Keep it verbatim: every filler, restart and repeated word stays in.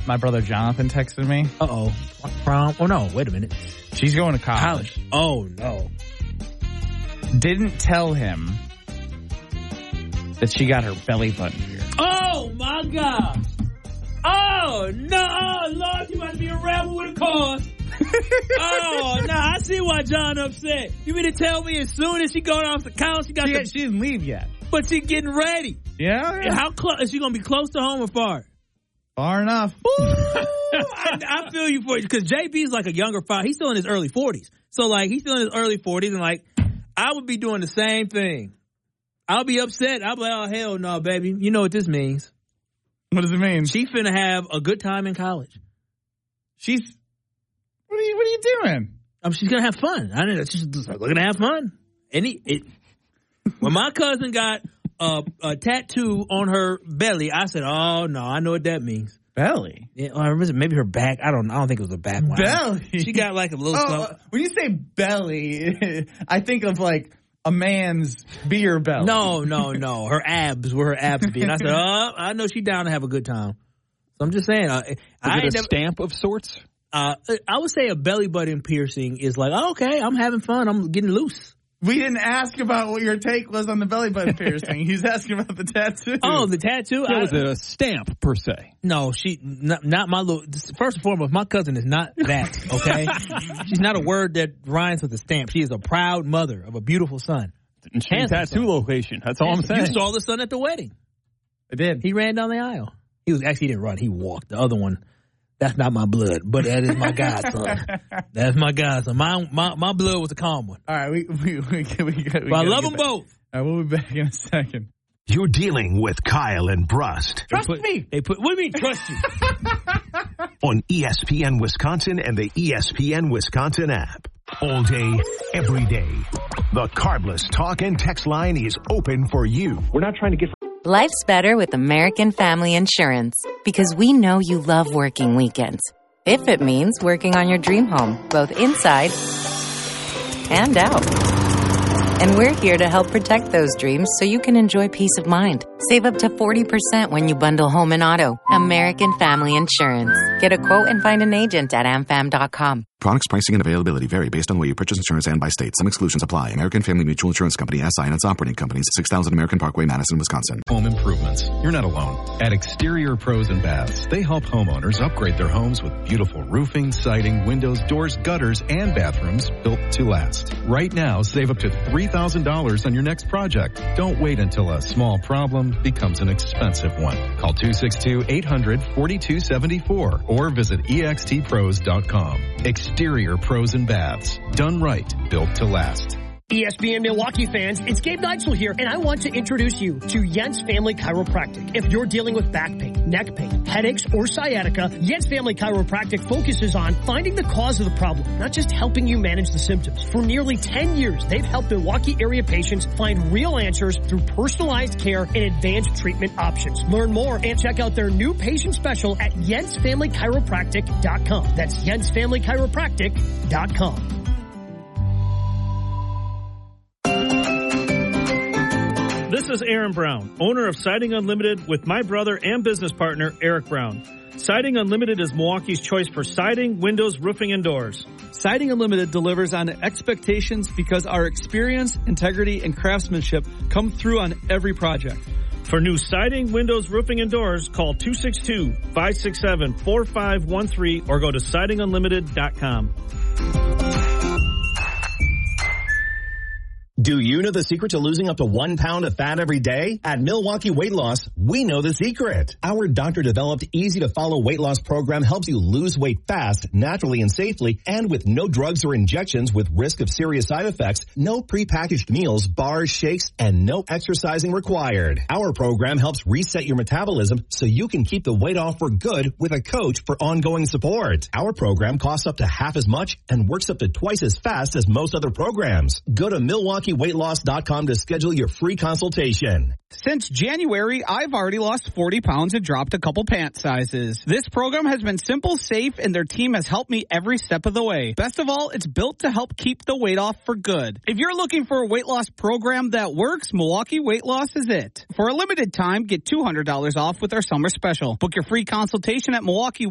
my brother Jonathan texted me. Uh-oh. What prom? Oh, no. Wait a minute. She's going to college. College. Oh, no. Didn't tell him that she got her belly button pierced. Oh, my God. Oh, no. Oh, Lord, you must be a rebel with a cause. Oh, no. I see why John upset. You mean to tell me as soon as she going off the couch, she got She, the... she didn't leave yet. But she getting ready. Yeah? yeah. How close? Is she going to be close to home or far? Far enough. I, I feel you for you because J B's like a younger father. He's still in his early forties. So, like, he's still in his early forties, and, like, I would be doing the same thing. I'll be upset. I'll be like, oh, hell no, baby. You know what this means. What does it mean? She finna have a good time in college. She's, what are you, what are you doing? Um, she's gonna have fun. I know she's just like, looking to have fun. Any, it, when my cousin got a, a tattoo on her belly, I said, oh, no, I know what that means. Belly? Yeah, or was it maybe her back? I don't I don't think it was a back one. Belly? She got like a little oh, something. When you say belly, I think of like a man's beer belly. No, no, no. Her abs, where her abs be. And I said, oh, I know she down to have a good time. So I'm just saying. Uh, is I it a never, stamp of sorts? Uh, I would say a belly button piercing is like, oh, okay, I'm having fun. I'm getting loose. We didn't ask about what your take was on the belly button piercing. He's asking about the tattoo. Oh, the tattoo? So was it a stamp, per se? No, she, not, not my little, first and foremost, my cousin is not that, okay? She's not a word that rhymes with a stamp. She is a proud mother of a beautiful son. And she's tattoo son. Location. That's all I'm saying. You saw the son at the wedding. I did. He ran down the aisle. He was actually, he didn't run. He walked. The other one, that's not my blood, but that is my godson. That's my godson. My, my my blood was a calm one. All right, we we we, we, we, we but I love them back. both. All right, we'll be back in a second. You're dealing with Kyle and Brust. Trust they put, me. They put. What do you mean trust you? On E S P N Wisconsin and the E S P N Wisconsin app. All day, every day. The Carbless Talk and Text line is open for you. We're not trying to get... Life's better with American Family Insurance because we know you love working weekends. If it means working on your dream home, both inside and out. And we're here to help protect those dreams so you can enjoy peace of mind. Save up to forty percent when you bundle home and auto. American Family Insurance. Get a quote and find an agent at am fam dot com. Products, pricing, and availability vary based on where you purchase insurance and by state. Some exclusions apply. American Family Mutual Insurance Company, S I and its operating companies, six thousand American Parkway, Madison, Wisconsin. Home improvements. You're not alone. At Exterior Pros and Baths, they help homeowners upgrade their homes with beautiful roofing, siding, windows, doors, gutters, and bathrooms built to last. Right now, save up to three thousand dollars on your next project. Don't wait until a small problem becomes an expensive one. Call two six two, eight hundred, four two seven four or visit e x t pros dot com. Exterior Pros and Baths. Done right. Built to last. E S P N Milwaukee fans, it's Gabe Neitzel here, and I want to introduce you to Jens Family Chiropractic. If you're dealing with back pain, neck pain, headaches, or sciatica, Jens Family Chiropractic focuses on finding the cause of the problem, not just helping you manage the symptoms. For nearly ten years, they've helped Milwaukee area patients find real answers through personalized care and advanced treatment options. Learn more and check out their new patient special at jens family chiropractic dot com. That's jens family chiropractic dot com. This is Aaron Brown, owner of Siding Unlimited with my brother and business partner, Eric Brown. Siding Unlimited is Milwaukee's choice for siding, windows, roofing, and doors. Siding Unlimited delivers on expectations because our experience, integrity, and craftsmanship come through on every project. For new siding, windows, roofing, and doors, call two six two, five six seven, four five one three or go to siding unlimited dot com. Do you know the secret to losing up to one pound of fat every day? At Milwaukee Weight Loss, we know the secret. Our doctor-developed, easy-to-follow weight loss program helps you lose weight fast, naturally and safely, and with no drugs or injections with risk of serious side effects, no prepackaged meals, bars, shakes, and no exercising required. Our program helps reset your metabolism so you can keep the weight off for good with a coach for ongoing support. Our program costs up to half as much and works up to twice as fast as most other programs. Go to Milwaukee weight loss dot com to schedule your free consultation. Since January, I've already lost forty pounds and dropped a couple pant sizes. This program has been simple, safe, and their team has helped me every step of the way. Best of all, it's built to help keep the weight off for good. If you're looking for a weight loss program that works, Milwaukee Weight Loss is it. For a limited time, get two hundred dollars off with our summer special. Book your free consultation at Milwaukee